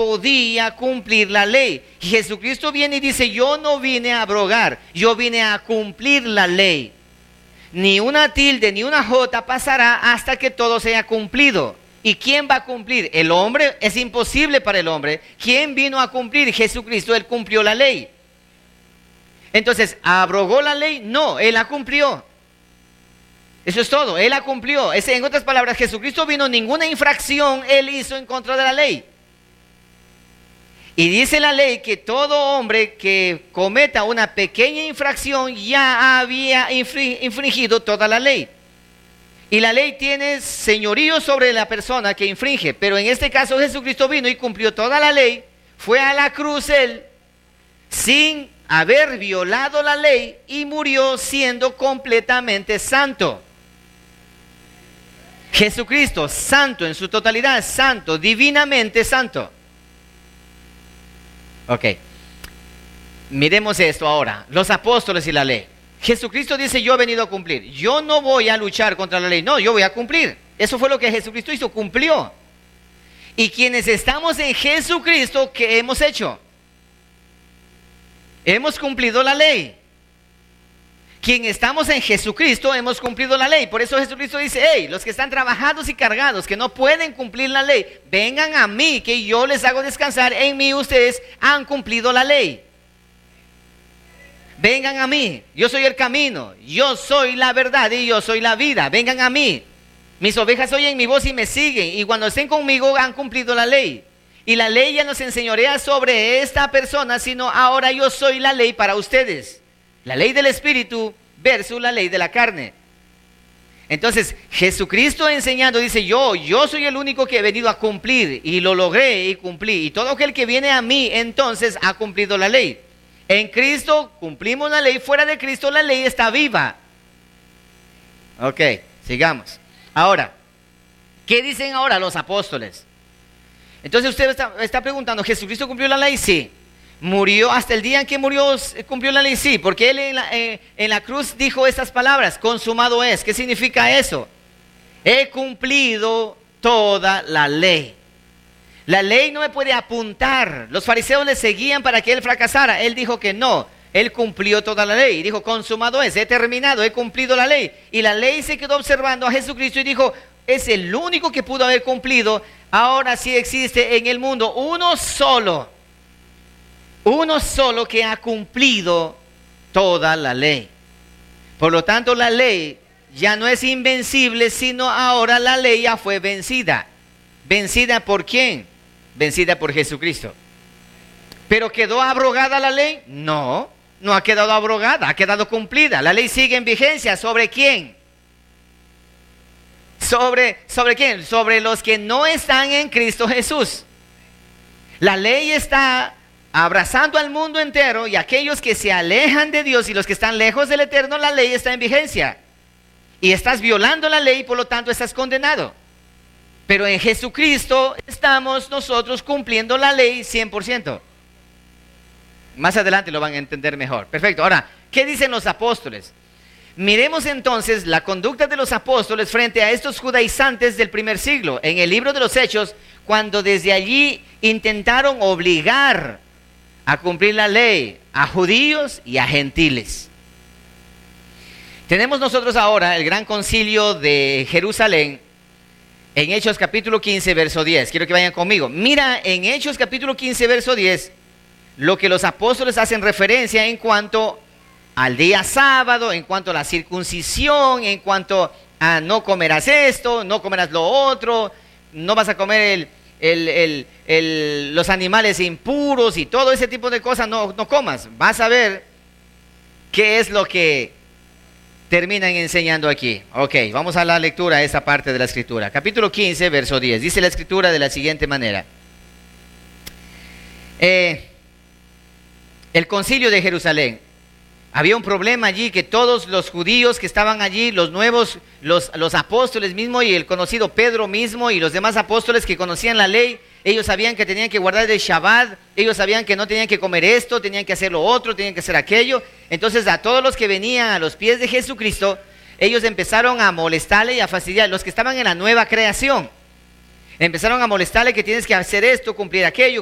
podía cumplir la ley. Y Jesucristo viene y dice, yo no vine a abrogar, yo vine a cumplir la ley. Ni una tilde ni una jota pasará hasta que todo sea cumplido. ¿Y quién va a cumplir? El hombre. Es imposible para el hombre. ¿Quién vino a cumplir? Jesucristo. Él cumplió la ley. Entonces, ¿abrogó la ley? No, Él la cumplió. Eso es todo, Él la cumplió. En otras palabras, Jesucristo vino, ninguna infracción Él hizo en contra de la ley. Y dice la ley que todo hombre que cometa una pequeña infracción ya había infringido toda la ley. Y la ley tiene señorío sobre la persona que infringe. Pero en este caso Jesucristo vino y cumplió toda la ley. Fue a la cruz Él sin haber violado la ley y murió siendo completamente santo. Jesucristo, santo en su totalidad, santo, divinamente santo. Ok, miremos esto ahora, los apóstoles y la ley. Jesucristo dice, yo he venido a cumplir. Yo no voy a luchar contra la ley, no, yo voy a cumplir. Eso fue lo que Jesucristo hizo, cumplió. Y quienes estamos en Jesucristo, ¿qué hemos hecho? Hemos cumplido la ley. Quienes estamos en Jesucristo hemos cumplido la ley. Por eso Jesucristo dice, hey, los que están trabajados y cargados, que no pueden cumplir la ley, vengan a mí, que yo les hago descansar. En mí ustedes han cumplido la ley. Vengan a mí, yo soy el camino, yo soy la verdad y yo soy la vida. Vengan a mí. Mis ovejas oyen mi voz y me siguen, y cuando estén conmigo han cumplido la ley. Y la ley ya no se enseñorea sobre esta persona, sino ahora yo soy la ley para ustedes. La ley del Espíritu versus la ley de la carne. Entonces, Jesucristo enseñando dice, yo soy el único que he venido a cumplir, y lo logré y cumplí. Y todo aquel que viene a mí, entonces ha cumplido la ley. En Cristo cumplimos la ley, fuera de Cristo la ley está viva. Ok, sigamos. Ahora, ¿qué dicen ahora los apóstoles? Entonces usted está preguntando, ¿Jesucristo cumplió la ley? Sí. ¿Murió hasta el día en que murió, cumplió la ley? Sí, porque Él en la cruz dijo estas palabras, consumado es. ¿Qué significa eso? He cumplido toda la ley. La ley no me puede apuntar. Los fariseos le seguían para que Él fracasara. Él dijo que no. Él cumplió toda la ley. Y dijo, consumado es, he terminado, he cumplido la ley. Y la ley se quedó observando a Jesucristo y dijo, es el único que pudo haber cumplido. Ahora sí existe en el mundo uno solo que ha cumplido toda la ley. Por lo tanto, la ley ya no es invencible, sino ahora la ley ya fue vencida. ¿Vencida por quién? Vencida por Jesucristo. ¿Pero quedó abrogada la ley? No, no ha quedado abrogada, ha quedado cumplida. La ley sigue en vigencia. ¿Sobre quién? ¿Sobre quién? Sobre los que no están en Cristo Jesús. La ley está abrazando al mundo entero, y aquellos que se alejan de Dios y los que están lejos del Eterno, la ley está en vigencia. Y estás violando la ley, por lo tanto estás condenado. Pero en Jesucristo estamos nosotros cumpliendo la ley 100%. Más adelante lo van a entender mejor. Perfecto. Ahora, ¿qué dicen los apóstoles? Miremos entonces la conducta de los apóstoles frente a estos judaizantes del primer siglo. En el libro de los Hechos, cuando desde allí intentaron obligar a cumplir la ley a judíos y a gentiles. Tenemos nosotros ahora el gran concilio de Jerusalén en Hechos capítulo 15, verso 10. Quiero que vayan conmigo. Mira en Hechos capítulo 15, verso 10, lo que los apóstoles hacen referencia en cuanto al día sábado, en cuanto a la circuncisión, en cuanto a no comerás esto, no comerás lo otro, no vas a comer los animales impuros y todo ese tipo de cosas, no comas. Vas a ver qué es lo que terminan enseñando aquí. Ok, vamos a la lectura de esa parte de la escritura. Capítulo 15, verso 10. Dice la escritura de la siguiente manera. El concilio de Jerusalén. Había un problema allí, que todos los judíos que estaban allí, los nuevos, los apóstoles mismos y el conocido Pedro mismo y los demás apóstoles que conocían la ley, ellos sabían que tenían que guardar el Shabbat, ellos sabían que no tenían que comer esto, tenían que hacer lo otro, tenían que hacer aquello. Entonces a todos los que venían a los pies de Jesucristo, ellos empezaron a molestarle y a fastidiar. Los que estaban en la nueva creación, empezaron a molestarle que tienes que hacer esto, cumplir aquello,